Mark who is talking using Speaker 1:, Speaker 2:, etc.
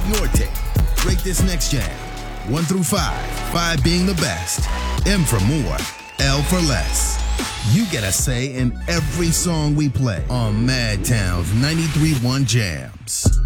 Speaker 1: your take. Rate this next jam. 1 through 5. 5 being the best. M for more. L for less. You get a say in every song we play on Madtown's 93.1 Jams.